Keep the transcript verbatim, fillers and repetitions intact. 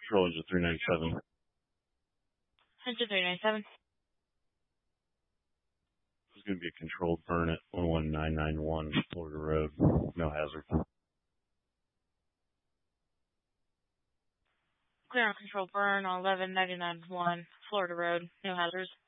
Control Engine three ninety-seven. Engine three ninety-seven. There's going to be a controlled burn at one one nine nine one Florida Road. No hazard. Clear on control burn on eleven ninety-nine one Florida Road. No hazards.